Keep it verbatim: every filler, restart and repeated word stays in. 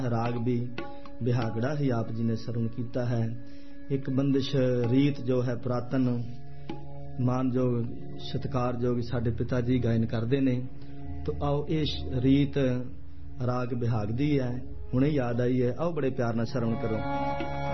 राग भी बिहागड़ा ही आप जी ने श्रवण किया है। एक बंदिश रीत जो है पुरातन मानयोग सत्कारयोग साडे पिता जी गायन करते ने, तो आओ इस रीत राग बिहाग दी है, हुणे याद आई है, आओ बड़े प्यार नाल श्रवण करो।